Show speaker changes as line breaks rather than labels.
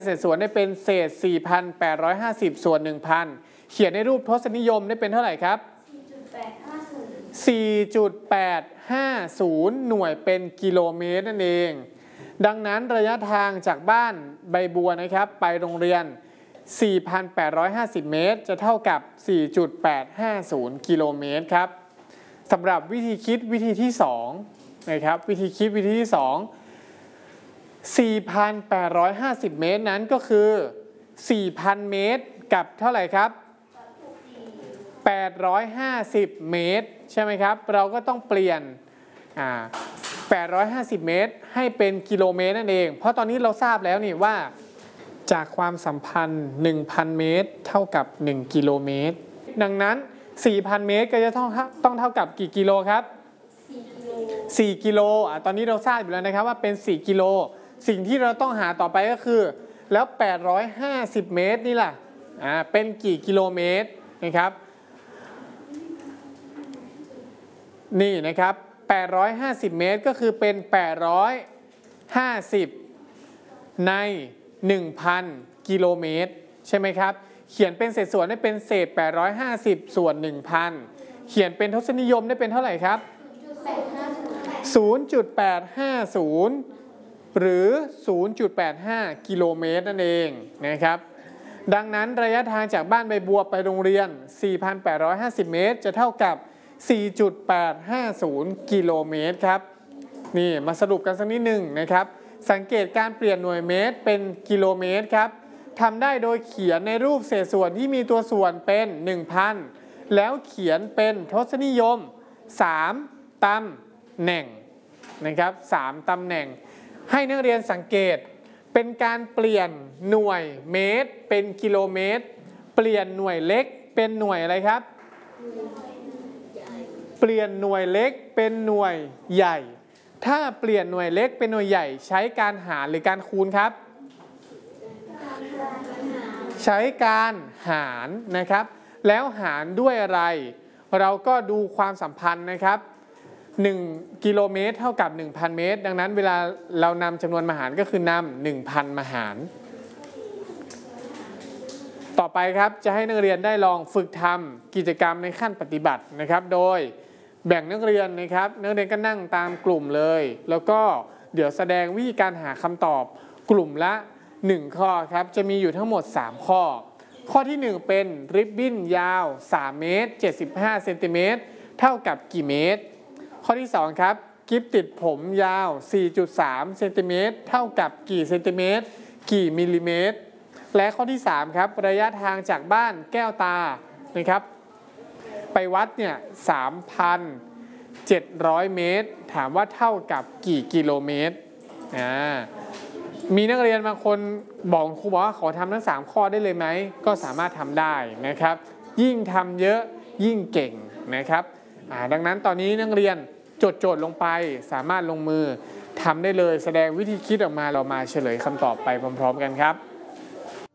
เศษส่วนได้เป็นเศษ 4,850 ส่วน 1,000 เขียนในรูปทศนิยมได้เป็นเท่าไหร่ครับ 4.850 หน่วยเป็นกิโลเมตรนั่นเองดังนั้นระยะทางจากบ้านใบบัวนะครับไปโรงเรียน 4,850 เมตรจะเท่ากับ 4.850 กิโลเมตรครับสำหรับวิธีคิดวิธีที่2นะครับวิธีคิดวิธีที่2 4,850 เมตรนั้นก็คือ 4,000 เมตรกับเท่าไหร่ครับ850 เมตรใช่ไหมครับเราก็ต้องเปลี่ยน850 เมตรให้เป็นกิโลเมตรนั่นเองเพราะตอนนี้เราทราบแล้วนี่ว่าจากความสัมพันธ์ 1,000 เมตรเท่ากับ1กิโลเมตรดังนั้น 4,000 เมตรก็จะต้องเท่ากับกี่กิโลครับ4กิโลตอนนี้เราทราบอยู่แล้วนะครับว่าเป็น4กิโลสิ่งที่เราต้องหาต่อไปก็คือแล้ว850 เมตรนี่ล่ะเป็นกี่กิโลเมตรนะครับนี่นะครับ850 เมตรก็คือเป็น850ใน 1,000 กิโลเมตรใช่ไหมครับเขียนเป็นเศษส่วนได้เป็นเศษ850ส่วน 1,000 เขียนเป็นทศนิยมได้เป็นเท่าไหร่ครับ 0.850 หรือ 0.85 กิโลเมตรนั่นเองนะครับดังนั้นระยะทางจากบ้านใบบัวไปโรงเรียน 4,850 เมตรจะเท่ากับ 4.850 กิโลเมตรครับนี่มาสรุปกันสักนิดหนึ่งนะครับสังเกตการเปลี่ยนหน่วยเมตรเป็นกิโลเมตรครับทำได้โดยเขียนในรูปเศษส่วนที่มีตัวส่วนเป็น 1,000 แล้วเขียนเป็นทศนิยม 3 ตำแหน่งนะครับ3ตำแหน่งให้นักเรียนสังเกตเป็นการเปลี่ยนหน่วยเมตรเป็นกิโลเมตรเปลี่ยนหน่วยเล็กเป็นหน่วยอะไรครับเปลี่ยนหน่วยเล็กเป็นหน่วยใหญ่ถ้าเปลี่ยนหน่วยเล็กเป็นหน่วยใหญ่ใช้การหารหรือการคูณครับใช้การหารนะครับแล้วหารด้วยอะไรเราก็ดูความสัมพันธ์นะครับ1กิโลเมตรเท่ากับ 1,000 เมตรดังนั้นเวลาเรานำจำนวนมาหารก็คือนำ 1,000 มาหารต่อไปครับจะให้นักเรียนได้ลองฝึกทำกิจกรรมในขั้นปฏิบัตินะครับโดยแบ่งนักเรียนนะครับนักเรียนก็นั่งตามกลุ่มเลยแล้วก็เดี๋ยวแสดงวิธีการหาคำตอบกลุ่มละ1ข้อครับจะมีอยู่ทั้งหมด3ข้อข้อที่1เป็นริบบิ้นยาว3เมตร75เซนติเมตรเท่ากับกี่เมตรข้อที่2ครับกิ๊บติดผมยาว 4.3 เซนติเมตรเท่ากับกี่เซนติเมตรกี่มิลลิเมตรและข้อที่3ครับระยะทางจากบ้านแก้วตานะครับไปวัดเนี่ย 3,700 เมตรถามว่าเท่ากับกี่กิโลเมตรมีนักเรียนบางคนบอกครูบอกว่าขอทำทั้ง3ข้อได้เลยไหมก็สามารถทำได้นะครับยิ่งทำเยอะยิ่งเก่งนะครับดังนั้นตอนนี้นักเรียนจดโจทย์ลงไปสามารถลงมือทำได้เลยแสดงวิธีคิดออกมาเรามาเฉลยคำตอบไปพร้อมๆกันครับ